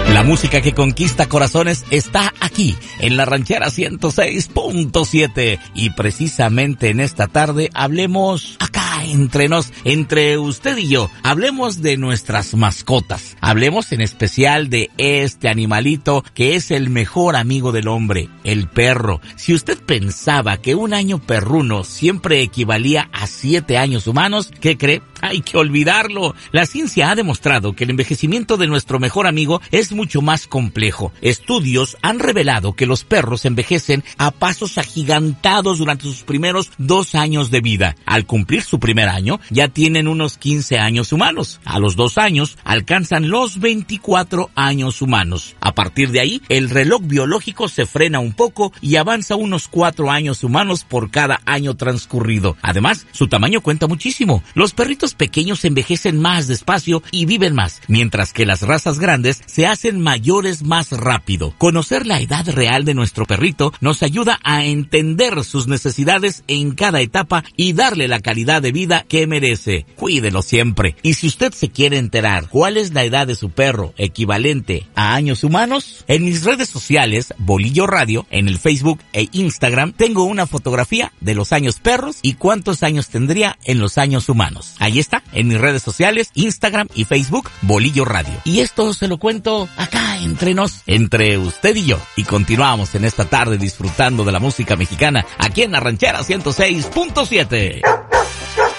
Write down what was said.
La música que conquista corazones está aquí, en la Ranchera 106.7. Y precisamente en esta tarde hablemos acá entre nos, entre usted y yo. Hablemos de nuestras mascotas. Hablemos en especial de este animalito que es el mejor amigo del hombre, el perro. Si usted pensaba que un año perruno siempre equivalía a 7 años humanos, ¿qué cree? Hay que olvidarlo. La ciencia ha demostrado que el envejecimiento de nuestro mejor amigo es mucho más complejo. Estudios han revelado que los perros envejecen a pasos agigantados durante sus primeros 2 años de vida. Al cumplir su primer año, ya tienen unos 15 años humanos. A los 2 años, alcanzan los 24 años humanos. A partir de ahí, el reloj biológico se frena un poco y avanza unos 4 años humanos por cada año transcurrido. Además, su tamaño cuenta muchísimo. Los perritos pequeños envejecen más despacio y viven más, mientras que las razas grandes se hacen mayores más rápido. Conocer la edad real de nuestro perrito nos ayuda a entender sus necesidades en cada etapa y darle la calidad de vida que merece. Cuídelo siempre. Y si usted se quiere enterar cuál es la edad de su perro equivalente a años humanos, en mis redes sociales, Bolillo Radio, en el Facebook e Instagram, tengo una fotografía de los años perros y cuántos años tendría en los años humanos. Ahí está, en mis redes sociales, Instagram y Facebook, Bolillo Radio. Y esto se lo cuento acá entre nos, entre usted y yo. Y continuamos en esta tarde disfrutando de la música mexicana aquí en la Ranchera 106.7.